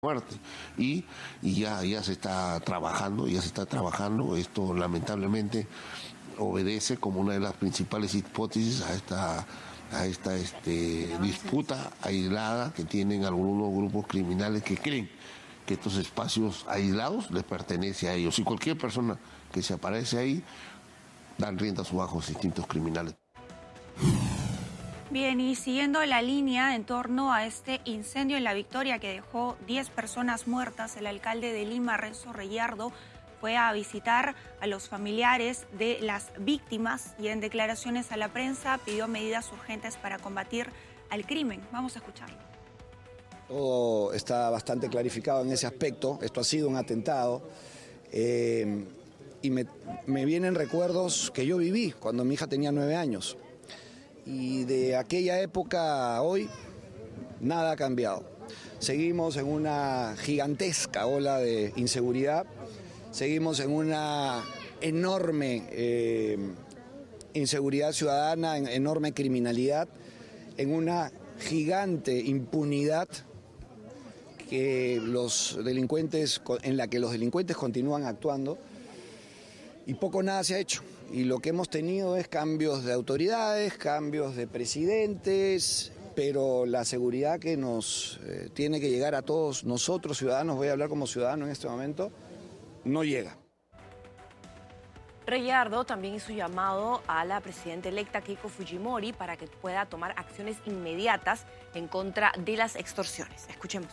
muerte y ya se está trabajando, esto lamentablemente obedece como una de las principales hipótesis a esta disputa aislada que tienen algunos grupos criminales que creen que estos espacios aislados les pertenece a ellos y cualquier persona que se aparece ahí dan rienda suelta a los instintos criminales. Bien, y siguiendo la línea en torno a este incendio en La Victoria que dejó 10 personas muertas, el alcalde de Lima, Renzo Reyardo, fue a visitar a los familiares de las víctimas y en declaraciones a la prensa pidió medidas urgentes para combatir al crimen. Vamos a escucharlo. Todo está bastante clarificado en ese aspecto. Esto ha sido un atentado y me vienen recuerdos que yo viví cuando mi hija tenía 9 años. Y de aquella época a hoy, nada ha cambiado. Seguimos en una gigantesca ola de inseguridad, seguimos en una enorme inseguridad ciudadana, en enorme criminalidad, en una gigante impunidad en la que los delincuentes continúan actuando y poco nada se ha hecho. Y lo que hemos tenido es cambios de autoridades, cambios de presidentes, pero la seguridad que nos tiene que llegar a todos nosotros ciudadanos, voy a hablar como ciudadano en este momento, no llega. Reyardo también hizo llamado a la presidenta electa Keiko Fujimori para que pueda tomar acciones inmediatas en contra de las extorsiones. Escuchemos.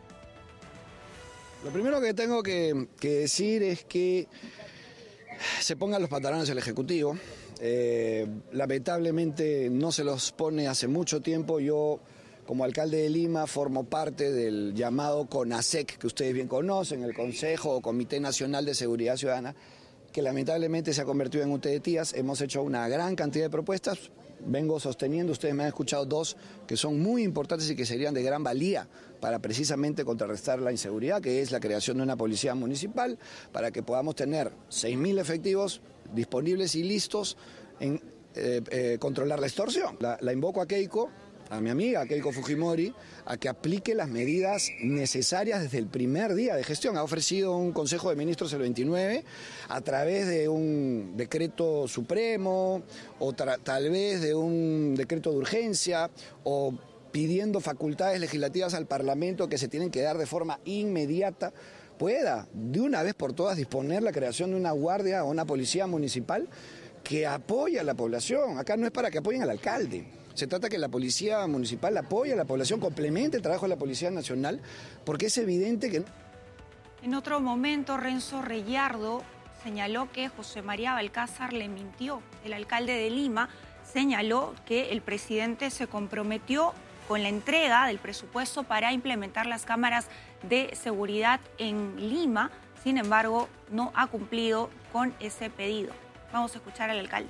Lo primero que tengo que decir es que se pongan los pantalones el Ejecutivo. Lamentablemente no se los pone hace mucho tiempo. Yo, como alcalde de Lima, formo parte del llamado CONASEC, que ustedes bien conocen, el Consejo o Comité Nacional de Seguridad Ciudadana, que lamentablemente se ha convertido en un té de tías. Hemos hecho una gran cantidad de propuestas. Vengo sosteniendo, ustedes me han escuchado 2 que son muy importantes y que serían de gran valía para precisamente contrarrestar la inseguridad, que es la creación de una policía municipal, para que podamos tener 6.000 efectivos disponibles y listos en controlar la extorsión. La invoco a Keiko, a mi amiga Keiko Fujimori, a que aplique las medidas necesarias desde el primer día de gestión. Ha ofrecido un Consejo de Ministros el 29 a través de un decreto supremo o tal vez de un decreto de urgencia o pidiendo facultades legislativas al Parlamento que se tienen que dar de forma inmediata, pueda de una vez por todas disponer la creación de una guardia o una policía municipal que apoye a la población. Acá no es para que apoyen al alcalde. Se trata que la policía municipal apoye a la población, complemente el trabajo de la Policía Nacional, porque es evidente que... En otro momento, Renzo Reyardo señaló que José María Balcázar le mintió. El alcalde de Lima señaló que el presidente se comprometió con la entrega del presupuesto para implementar las cámaras de seguridad en Lima. Sin embargo, no ha cumplido con ese pedido. Vamos a escuchar al alcalde.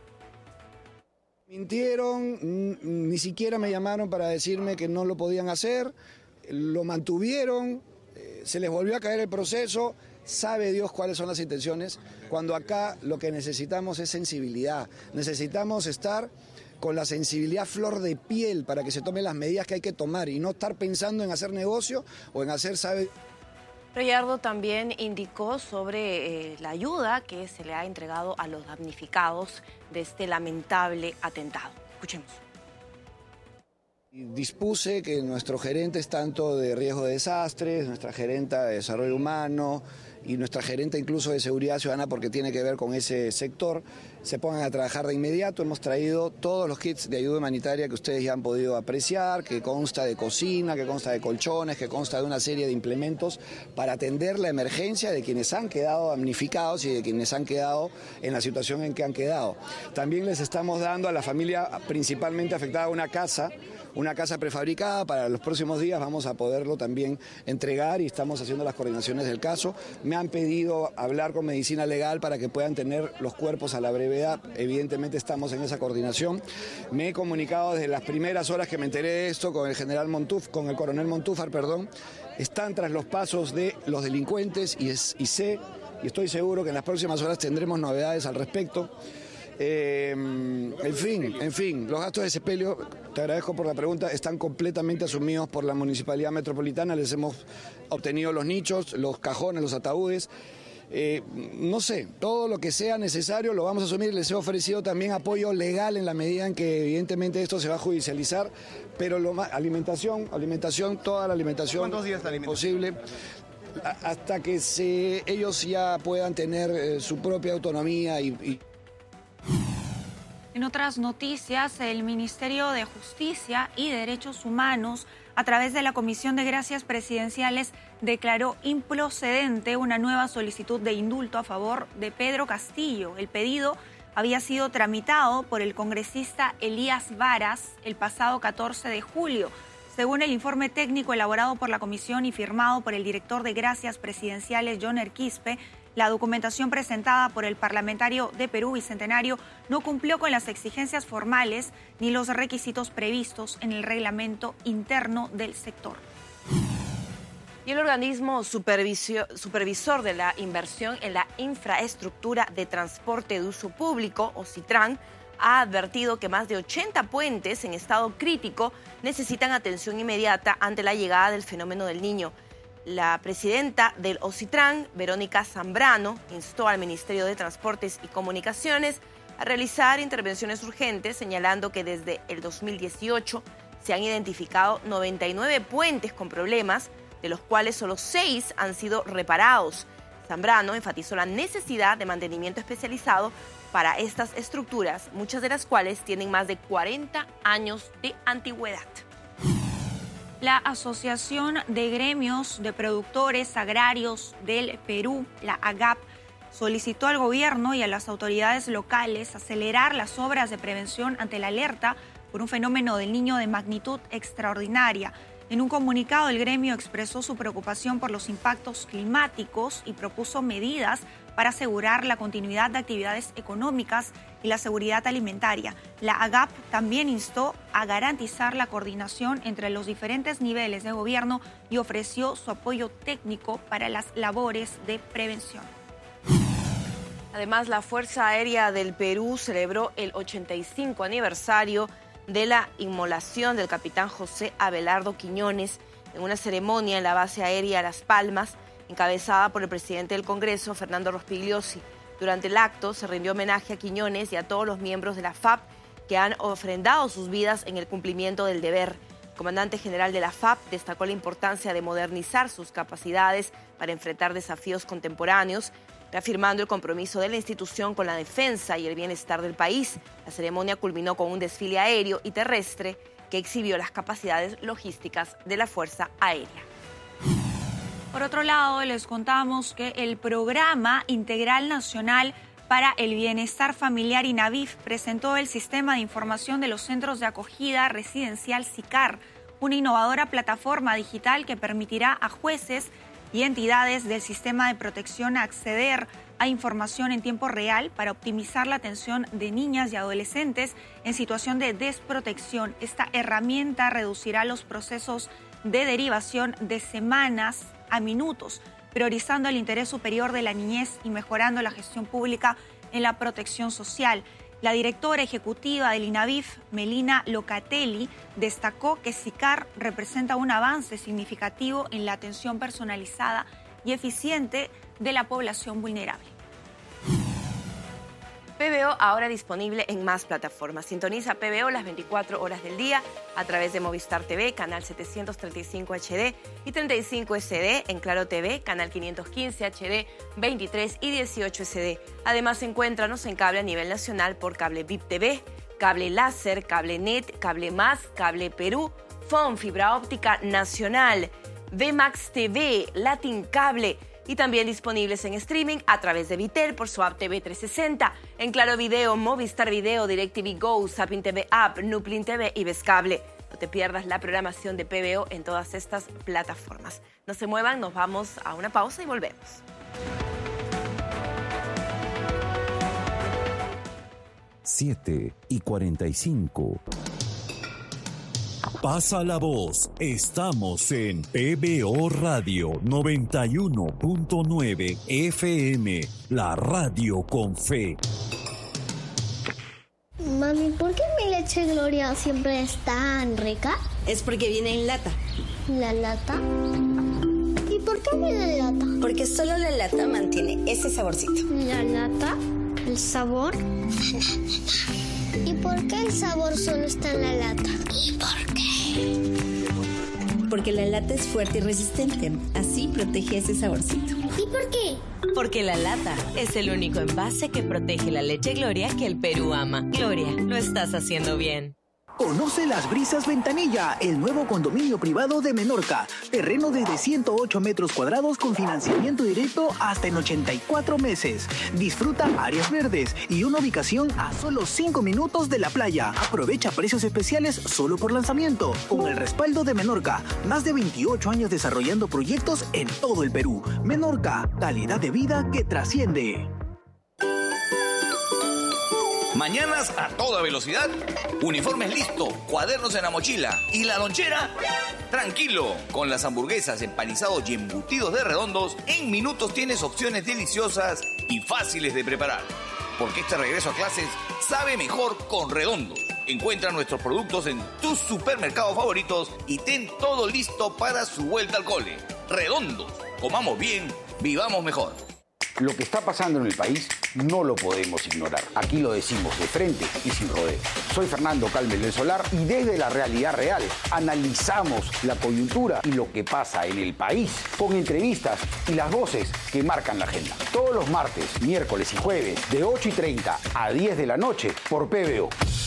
Mintieron, ni siquiera me llamaron para decirme que no lo podían hacer, lo mantuvieron, se les volvió a caer el proceso, sabe Dios cuáles son las intenciones, cuando acá lo que necesitamos es sensibilidad, necesitamos estar con la sensibilidad flor de piel para que se tomen las medidas que hay que tomar y no estar pensando en hacer negocio o en hacer, ¿sabe? Reyardo también indicó sobre la ayuda que se le ha entregado a los damnificados de este lamentable atentado. Escuchemos. Dispuse que nuestros gerentes, tanto de riesgo de desastres, nuestra gerenta de desarrollo humano y nuestra gerenta incluso de seguridad ciudadana, porque tiene que ver con ese sector, se pongan a trabajar de inmediato. Hemos traído todos los kits de ayuda humanitaria que ustedes ya han podido apreciar, que consta de cocina, que consta de colchones, que consta de una serie de implementos para atender la emergencia de quienes han quedado damnificados y de quienes han quedado en la situación en que han quedado. También les estamos dando a la familia principalmente afectada una casa prefabricada. Para los próximos días vamos a poderlo también entregar y estamos haciendo las coordinaciones del caso. Me han pedido hablar con medicina legal para que puedan tener los cuerpos a la brevedad. Evidentemente estamos en esa coordinación. Me he comunicado desde las primeras horas que me enteré de esto con el coronel Montúfar, Están tras los pasos de los delincuentes y estoy seguro que en las próximas horas tendremos novedades al respecto. En fin, los gastos de sepelio, te agradezco por la pregunta, están completamente asumidos por la Municipalidad Metropolitana. Les hemos obtenido los nichos, los cajones, los ataúdes. No sé, todo lo que sea necesario lo vamos a asumir. Les he ofrecido también apoyo legal en la medida en que evidentemente esto se va a judicializar, pero alimentación, toda la alimentación. ¿Cuántos días de alimentación posible? Hasta que ellos ya puedan tener su propia autonomía y... En otras noticias, el Ministerio de Justicia y Derechos Humanos, a través de la Comisión de Gracias Presidenciales, declaró improcedente una nueva solicitud de indulto a favor de Pedro Castillo. El pedido había sido tramitado por el congresista Elías Varas el pasado 14 de julio. Según el informe técnico elaborado por la comisión y firmado por el director de Gracias Presidenciales, John Erquispe, la documentación presentada por el parlamentario de Perú, Bicentenario, no cumplió con las exigencias formales ni los requisitos previstos en el reglamento interno del sector. Y el organismo supervisor de la inversión en la infraestructura de transporte de uso público, OSITRAN, ha advertido que más de 80 puentes en estado crítico necesitan atención inmediata ante la llegada del fenómeno del Niño. La presidenta del OSITRAN, Verónica Zambrano, instó al Ministerio de Transportes y Comunicaciones a realizar intervenciones urgentes, señalando que desde el 2018 se han identificado 99 puentes con problemas, de los cuales solo 6 han sido reparados. Zambrano enfatizó la necesidad de mantenimiento especializado para estas estructuras, muchas de las cuales tienen más de 40 años de antigüedad. La Asociación de Gremios de Productores Agrarios del Perú, la AGAP, solicitó al gobierno y a las autoridades locales acelerar las obras de prevención ante la alerta por un fenómeno del Niño de magnitud extraordinaria. En un comunicado, el gremio expresó su preocupación por los impactos climáticos y propuso medidas para asegurar la continuidad de actividades económicas y la seguridad alimentaria. La AGAP también instó a garantizar la coordinación entre los diferentes niveles de gobierno y ofreció su apoyo técnico para las labores de prevención. Además, la Fuerza Aérea del Perú celebró el 85 aniversario de la inmolación del capitán José Abelardo Quiñones en una ceremonia en la base aérea Las Palmas, encabezada por el presidente del Congreso, Fernando Rospigliosi. Durante el acto se rindió homenaje a Quiñones y a todos los miembros de la FAP que han ofrendado sus vidas en el cumplimiento del deber. El comandante general de la FAP destacó la importancia de modernizar sus capacidades para enfrentar desafíos contemporáneos, reafirmando el compromiso de la institución con la defensa y el bienestar del país. La ceremonia culminó con un desfile aéreo y terrestre que exhibió las capacidades logísticas de la Fuerza Aérea. Por otro lado, les contamos que el Programa Integral Nacional para el Bienestar Familiar INAVIF presentó el Sistema de Información de los Centros de Acogida Residencial SICAR, una innovadora plataforma digital que permitirá a jueces y entidades del sistema de protección acceder a información en tiempo real para optimizar la atención de niñas y adolescentes en situación de desprotección. Esta herramienta reducirá los procesos de derivación de semanas a minutos, priorizando el interés superior de la niñez y mejorando la gestión pública en la protección social. La directora ejecutiva del INAVIF, Melina Locatelli, destacó que SICAR representa un avance significativo en la atención personalizada y eficiente de la población vulnerable. PBO ahora disponible en más plataformas. Sintoniza PBO las 24 horas del día a través de Movistar TV, canal 735 HD y 35 SD, en Claro TV, canal 515 HD, 23 y 18 SD. Además, encuéntranos en cable a nivel nacional por Cable VIP TV, Cable Láser, Cable Net, Cable Más, Cable Perú, FON, Fibra Óptica Nacional, VMAX TV, Latin Cable, y también disponibles en streaming a través de Vitel por su app TV 360, en Claro Video, Movistar Video, DirecTV Go, Zapping TV App, Nuplin TV y Vescable. No te pierdas la programación de PBO en todas estas plataformas. No se muevan, nos vamos a una pausa y volvemos. Siete y 45. Pasa la voz, estamos en PBO Radio 91.9 FM, la radio con fe. Mami, ¿por qué mi leche Gloria siempre es tan rica? Es porque viene en lata. ¿La lata? ¿Y por qué viene en lata? Porque solo la lata mantiene ese saborcito. ¿La lata? ¿El sabor? ¿Y por qué el sabor solo está en la lata? ¿Y por qué? Porque la lata es fuerte y resistente. Así protege ese saborcito. ¿Y por qué? Porque la lata es el único envase que protege la leche Gloria que el Perú ama. Gloria, lo estás haciendo bien. Conoce Las Brisas Ventanilla, el nuevo condominio privado de Menorca. Terreno desde 108 metros cuadrados con financiamiento directo hasta en 84 meses. Disfruta áreas verdes y una ubicación a solo 5 minutos de la playa. Aprovecha precios especiales solo por lanzamiento. Con el respaldo de Menorca, más de 28 años desarrollando proyectos en todo el Perú. Menorca, calidad de vida que trasciende. Mañanas a toda velocidad, uniformes listo, cuadernos en la mochila y la lonchera. Tranquilo, con las hamburguesas, empanizados y embutidos de Redondos, en minutos tienes opciones deliciosas y fáciles de preparar. Porque este regreso a clases sabe mejor con Redondos. Encuentra nuestros productos en tus supermercados favoritos y ten todo listo para su vuelta al cole. Redondos, comamos bien, vivamos mejor. Lo que está pasando en el país no lo podemos ignorar. Aquí lo decimos de frente y sin rodeos. Soy Fernando Calmes del Solar y desde la realidad real analizamos la coyuntura y lo que pasa en el país con entrevistas y las voces que marcan la agenda. Todos los martes, miércoles y jueves de 8:30 a 10 de la noche por PBO.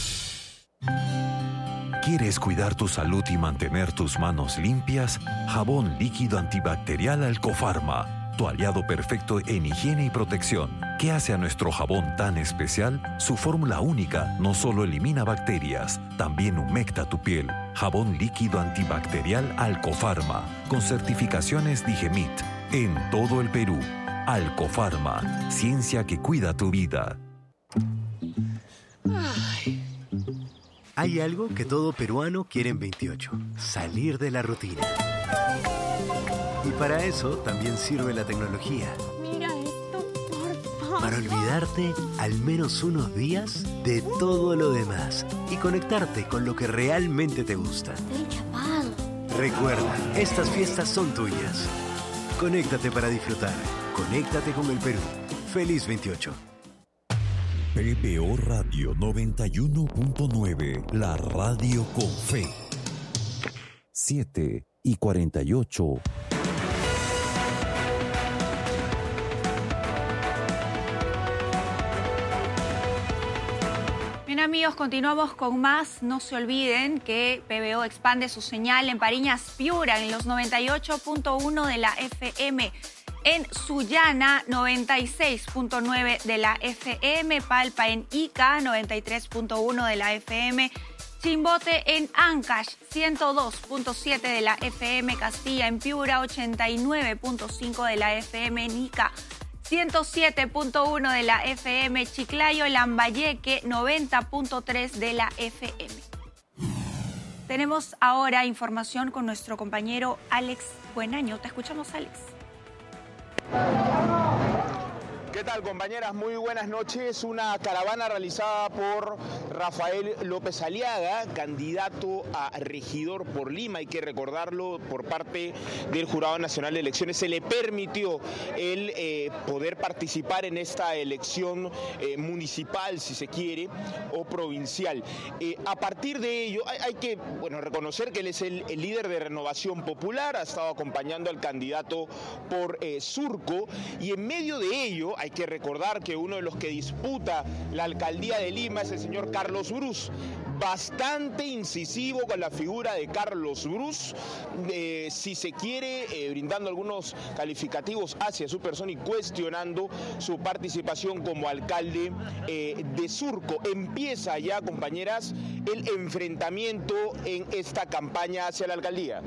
¿Quieres cuidar tu salud y mantener tus manos limpias? Jabón líquido antibacterial Alcofarma. Tu aliado perfecto en higiene y protección. ¿Qué hace a nuestro jabón tan especial? Su fórmula única no solo elimina bacterias, también humecta tu piel. Jabón líquido antibacterial Alcofarma, con certificaciones Digemit, en todo el Perú. Alcofarma, ciencia que cuida tu vida. Hay algo que todo peruano quiere en 28, salir de la rutina. Y para eso también sirve la tecnología. Mira esto, por favor. Para olvidarte al menos unos días de todo lo demás y conectarte con lo que realmente te gusta. Estoy chapado. Recuerda, estas fiestas son tuyas. Conéctate para disfrutar. Conéctate con el Perú. Feliz 28. PBO Radio 91.9, la radio con fe. 7:48. Bien, amigos, continuamos con más. No se olviden que PBO expande su señal en Pariñas, Piura, en los 98.1 de la FM. En Sullana, 96.9 de la FM. Palpa en Ica, 93.1 de la FM. Chimbote en Ancash, 102.7 de la FM. Castilla en Piura, 89.5 de la FM. En Ica, 107.1 de la FM. Chiclayo, Lambayeque, 90.3 de la FM. Tenemos ahora información con nuestro compañero Alex Buenaño. Te escuchamos, Alex. ¿Qué tal, compañeras? Muy buenas noches. Una caravana realizada por Rafael López Aliaga, candidato a regidor por Lima. Hay que recordarlo, por parte del Jurado Nacional de Elecciones se le permitió el poder participar en esta elección municipal, si se quiere, o provincial. A partir de ello, hay que reconocer que él es el líder de Renovación Popular, ha estado acompañando al candidato por Surco, y en medio de ello hay que recordar que uno de los que disputa la alcaldía de Lima es el señor Carlos Brus. Bastante incisivo con la figura de Carlos Brus, si se quiere, brindando algunos calificativos hacia su persona y cuestionando su participación como alcalde de Surco. Empieza ya, compañeras, el enfrentamiento en esta campaña hacia la alcaldía.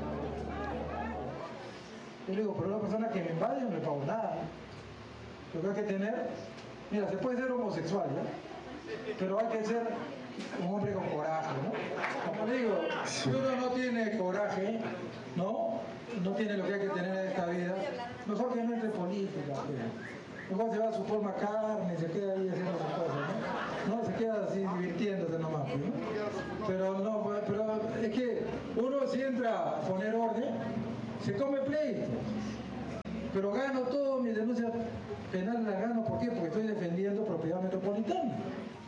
Yo le digo, pero una persona que me invade no le pago nada. Lo que hay que tener, mira, se puede ser homosexual, ¿ya? Pero hay que ser un hombre con coraje, ¿no? Como digo, si uno no tiene coraje, ¿no? No tiene lo que hay que tener en esta vida, mejor que no entre en política, mejor se va a su forma carne, se queda ahí haciendo sus cosas, ¿no? No, se queda así divirtiendo. Pero no, pero es que uno si entra a poner orden, se come pleito. Pero gano todo, mi denuncia penal la gano, ¿por qué? Porque estoy defendiendo propiedad metropolitana.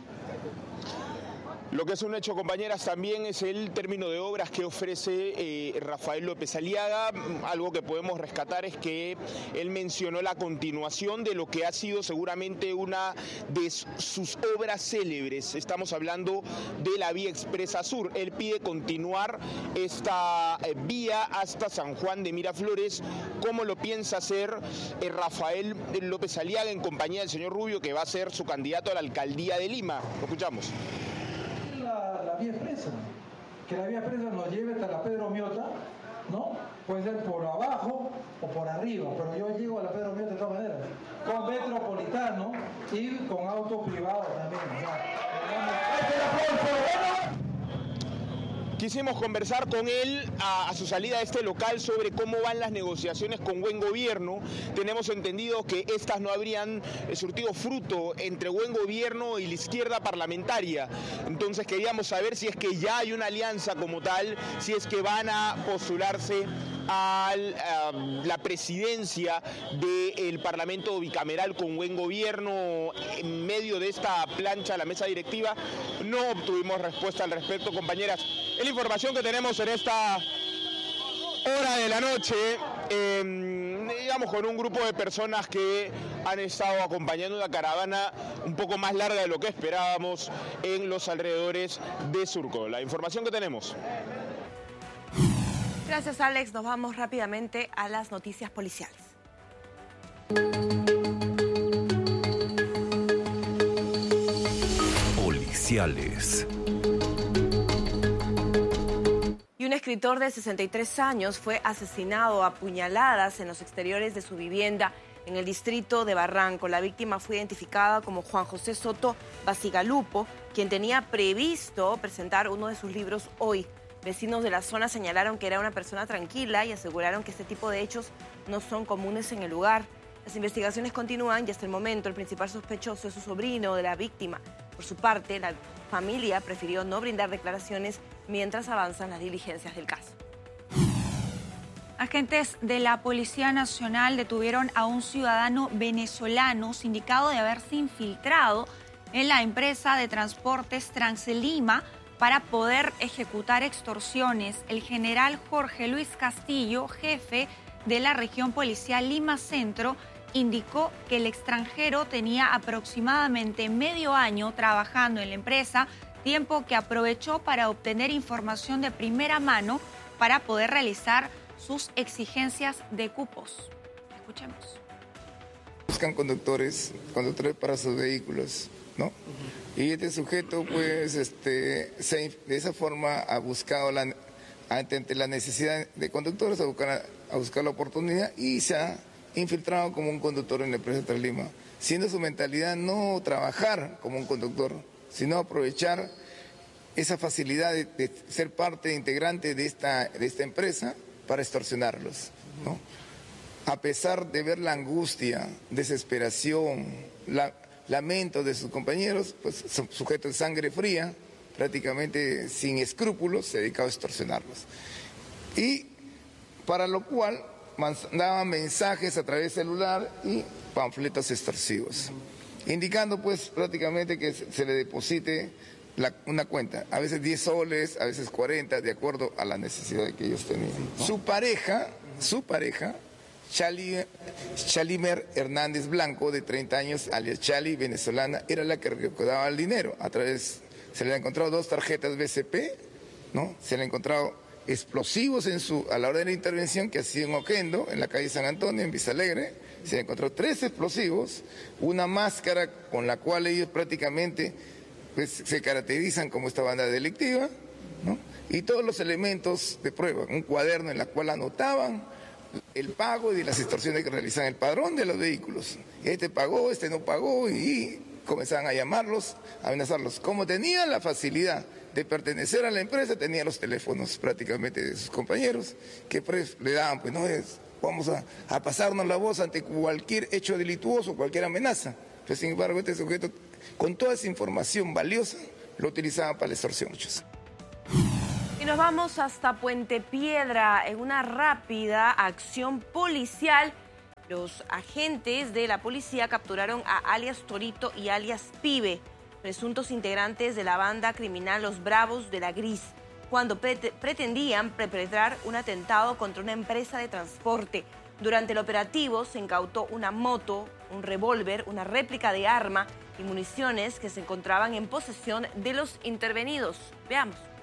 Lo que es un hecho, compañeras, también es el término de obras que ofrece Rafael López Aliaga. Algo que podemos rescatar es que él mencionó la continuación de lo que ha sido seguramente una de sus obras célebres. Estamos hablando de la vía expresa sur. Él pide continuar esta vía hasta San Juan de Miraflores. ¿Cómo lo piensa hacer Rafael López Aliaga en compañía del señor Rubio, que va a ser su candidato a la alcaldía de Lima? Lo escuchamos. La vía expresa, que la vía expresa nos lleve hasta la Pedro Miota, ¿no? Puede ser por abajo o por arriba, pero yo llego a la Pedro Miota de todas maneras, con metropolitano y con auto privado también. Quisimos conversar con él a su salida de este local sobre cómo van las negociaciones con Buen Gobierno. Tenemos entendido que estas no habrían surtido fruto entre Buen Gobierno y la izquierda parlamentaria. Entonces queríamos saber si es que ya hay una alianza como tal, si es que van a postularse a la presidencia del Parlamento bicameral con Buen Gobierno en medio de esta plancha, la mesa directiva. No obtuvimos respuesta al respecto, compañeras. Es la información que tenemos en esta hora de la noche, digamos, con un grupo de personas que han estado acompañando una caravana un poco más larga de lo que esperábamos en los alrededores de Surco. La información que tenemos. Gracias, Alex. Nos vamos rápidamente a las noticias policiales. Policiales. Y un escritor de 63 años fue asesinado a puñaladas en los exteriores de su vivienda en el distrito de Barranco. La víctima fue identificada como Juan José Soto Basigalupo, quien tenía previsto presentar uno de sus libros hoy. Vecinos de la zona señalaron que era una persona tranquila y aseguraron que este tipo de hechos no son comunes en el lugar. Las investigaciones continúan y hasta el momento el principal sospechoso es su sobrino de la víctima. Por su parte, la familia prefirió no brindar declaraciones mientras avanzan las diligencias del caso. Agentes de la Policía Nacional detuvieron a un ciudadano venezolano sindicado de haberse infiltrado en la empresa de transportes Translima para poder ejecutar extorsiones. El general Jorge Luis Castillo, jefe de la región policial Lima Centro, indicó que el extranjero tenía aproximadamente medio año trabajando en la empresa, tiempo que aprovechó para obtener información de primera mano para poder realizar sus exigencias de cupos. Escuchemos. Buscan conductores para sus vehículos, ¿no? Y este sujeto, pues, de esa forma ha buscado ante la necesidad de conductores, a buscar la oportunidad y se ha infiltrado como un conductor en la empresa Translima, siendo su mentalidad no trabajar como un conductor, sino aprovechar esa facilidad de ser parte integrante de esta empresa para extorsionarlos, ¿no? A pesar de ver la angustia, desesperación, lamento de sus compañeros, pues sujeto de sangre fría, prácticamente sin escrúpulos, se dedicaba a extorsionarlos. Y para lo cual mandaban mensajes a través del celular y panfletos extorsivos, indicando pues prácticamente que se le deposite una cuenta, a veces 10 soles, a veces 40, de acuerdo a la necesidad que ellos tenían, ¿no? Su pareja, Chalimer Hernández Blanco, de 30 años, alias Chali, venezolana, era la que recaudaba el dinero. Se le han encontrado 2 tarjetas BCP, ¿no? Se le han encontrado explosivos a la hora de la intervención que hacía en Oquendo, en la calle San Antonio, en Vista Alegre. Se le encontró 3 explosivos, una máscara con la cual ellos prácticamente pues, se caracterizan como esta banda delictiva, ¿no? Y todos los elementos de prueba, un cuaderno en el cual anotaban el pago y las extorsiones que realizan, el padrón de los vehículos. Este pagó, este no pagó, y comenzaban a llamarlos, a amenazarlos. Como tenían la facilidad de pertenecer a la empresa, tenían los teléfonos prácticamente de sus compañeros, que pues, le daban, pues no vamos a pasarnos la voz ante cualquier hecho delictuoso, cualquier amenaza. Pues sin embargo, este sujeto, con toda esa información valiosa, lo utilizaban para la extorsión. Muchos. Y nos vamos hasta Puente Piedra. En una rápida acción policial, los agentes de la policía capturaron a alias Torito y alias Pibe, presuntos integrantes de la banda criminal Los Bravos de la Gris, cuando pretendían perpetrar un atentado contra una empresa de transporte. Durante el operativo se incautó una moto, un revólver, una réplica de arma y municiones que se encontraban en posesión de los intervenidos. Veamos.